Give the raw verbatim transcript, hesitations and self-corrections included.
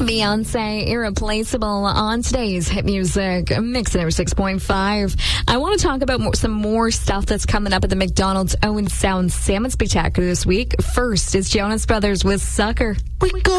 Beyonce, Irreplaceable on today's Hit Music Mix at six point five. I want to talk about more, some more stuff that's coming up at the McDonald's Owen Sound Salmon Spectacular this week. First is Jonas Brothers with Sucker. We go